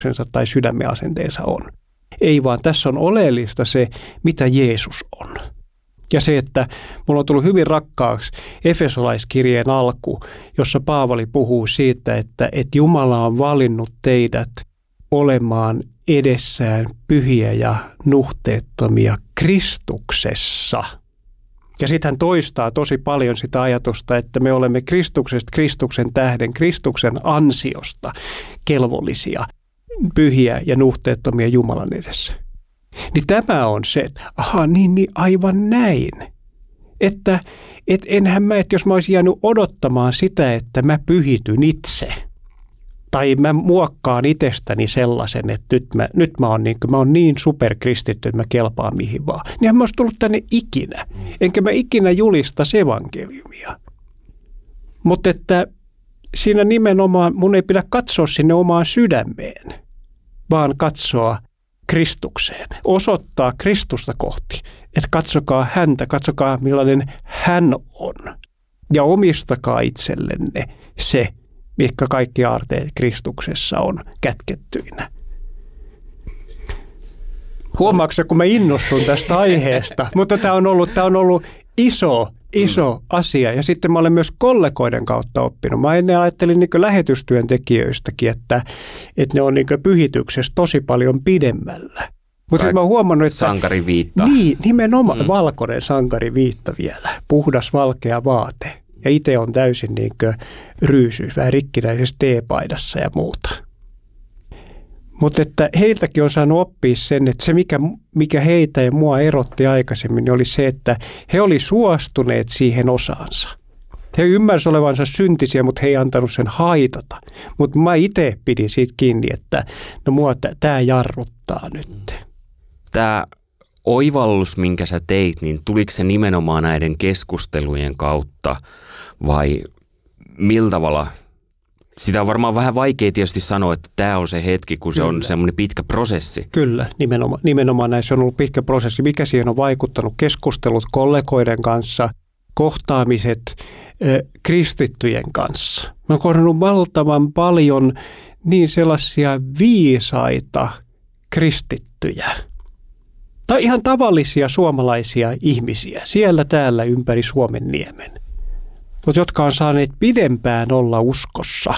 tai sydämen asenteensa on. Ei vaan tässä on oleellista se, mitä Jeesus on. Ja se, että mulla on tullut hyvin rakkaaksi Efesolaiskirjeen alku, jossa Paavali puhuu siitä, että Jumala on valinnut teidät olemaan edessään pyhiä ja nuhteettomia Kristuksessa. Ja sitten hän toistaa tosi paljon sitä ajatusta, että me olemme Kristuksesta, Kristuksen tähden, Kristuksen ansiosta kelvollisia, pyhiä ja nuhteettomia Jumalan edessä. Niin tämä on se, että aivan näin. Että enhän mä, että jos mä olisin jäänyt odottamaan sitä, että mä pyhityn itse, tai mä muokkaan itsestäni sellaisen, että nyt mä oon niin superkristitty, että mä kelpaan mihin vaan. Niin mä olisin tullut tänne ikinä. Enkä mä ikinä julista evankeliumia. Mutta että siinä nimenomaan mun ei pidä katsoa sinne omaan sydämeen, vaan katsoa Kristukseen. Osoittaa Kristusta kohti. Että katsokaa häntä, katsokaa millainen hän on. Ja omistakaa itsellenne se, mitkä kaikki aarteet Kristuksessa on kätkettyinä. Huomaatko, kun mä innostun tästä aiheesta, mutta tämä on ollut iso asia. Ja sitten mä olen myös kollegoiden kautta oppinut. Mä ennen ajattelin lähetystyöntekijöistäkin, että ne on pyhityksessä tosi paljon pidemmällä. Mutta mä oon huomannut, että sankariviitta. Niin, nimenomaan valkoinen sankariviitta vielä. Puhdas valkea vaate. Ja itse on täysin ryysyys, vähän rikkinäisessä teepaidassa ja muuta. Mutta että heiltäkin on saanut oppia sen, että se mikä heitä ja mua erotti aikaisemmin, niin oli se, että he oli suostuneet siihen osaansa. He ymmärsivät olevansa syntisiä, mutta he ei antanut sen haitata. Mutta mä itse pidin siitä kiinni, että mua tämä jarruttaa nyt. Tämä oivallus, minkä sä teit, niin tuliko se nimenomaan näiden keskustelujen kautta vai millä tavalla? Sitä on varmaan vähän vaikea tietysti sanoa, että tämä on se hetki, kun se on semmoinen pitkä prosessi. Kyllä, nimenomaan näissä on ollut pitkä prosessi. Mikä siihen on vaikuttanut? Keskustelut kollegoiden kanssa, kohtaamiset kristittyjen kanssa. Mä oon kohdannut valtavan paljon niin sellaisia viisaita kristittyjä. Tai ihan tavallisia suomalaisia ihmisiä siellä täällä ympäri Suomenniemen, mutta jotka on saaneet pidempään olla uskossa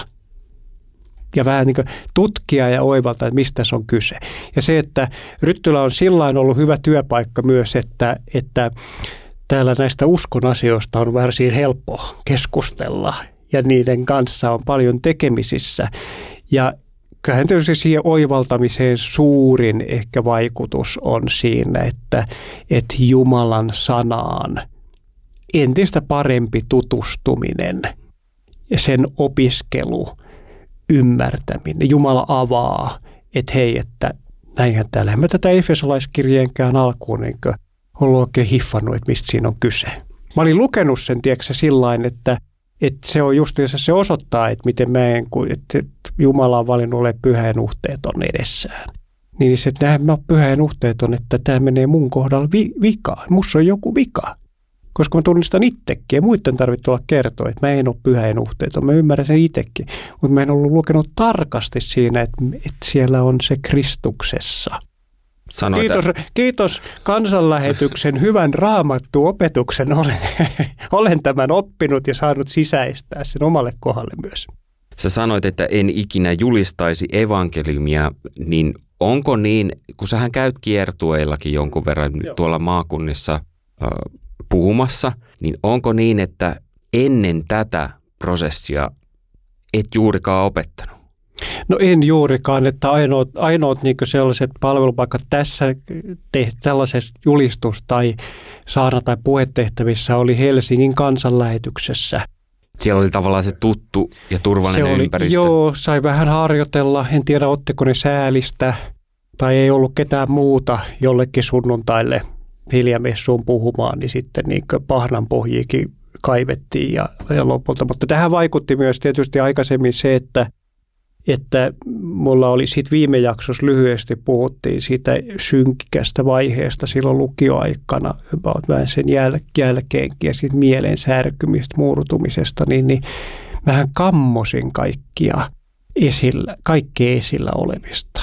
ja vähän tutkia ja oivaltaa, että mistä se on kyse. Ja se, että Ryttylä on sillain ollut hyvä työpaikka myös, että täällä näistä uskon asioista on varsin helppo keskustella ja niiden kanssa on paljon tekemisissä. Ja kyllähän tietysti siihen oivaltamiseen suurin ehkä vaikutus on siinä, että Jumalan sanaan entistä parempi tutustuminen ja sen opiskelu, ymmärtäminen. Jumala avaa, että hei, että näinhän täällä. En mä tätä Efesolaiskirjeenkään alkuun ollut oikein hiffannut, että mistä siinä on kyse. Mä olin lukenut sen, tiedätkö, sillain, että se on just se osoittaa, että miten että Jumala on valinnut olemaan pyhä ja nuhteeton edessään. Niin se, että mä oon pyhä ja nuhteeton, että tämä menee mun kohdalla vikaan. Musta on joku vika. Koska mä tunnistan itsekin ja muiden tarvitse olla kertoa, että mä en ole pyhä ja nuhteeton. Mä ymmärrän sen itsekin, mutta mä en ollut lukenut tarkasti siinä, että siellä on se Kristuksessa. Kiitos kansanlähetyksen hyvän raamattuopetuksen. Olen tämän oppinut ja saanut sisäistää sen omalle kohdalle myös. Sä sanoit, että en ikinä julistaisi evankeliumia, niin onko niin, kun sähän käyt kiertueillakin jonkun verran tuolla maakunnissa puhumassa, niin onko niin, että ennen tätä prosessia et juurikaan opettanut? No en juurikaan, että ainoat sellaiset palvelupaikat tässä tällaisessa julistus- tai saarna- tai puhetehtävissä oli Helsingin kansanlähetyksessä. Siellä oli tavallaan se tuttu ja turvallinen ympäristö. Joo, sai vähän harjoitella. En tiedä, ottiko ne säälistä tai ei ollut ketään muuta jollekin sunnuntaille hiljamessuun puhumaan, niin sitten pahnan pohjiikin kaivettiin ja lopulta. Mutta tähän vaikutti myös tietysti aikaisemmin se, että mulla oli siitä viime jaksossa lyhyesti puhuttiin siitä synkästä vaiheesta silloin lukioaikana, vähän sen jälkeenkin ja siitä mielen särkymistä, muurtumisesta, niin mähän kammosin kaikkia esillä, kaikkea esillä olevista.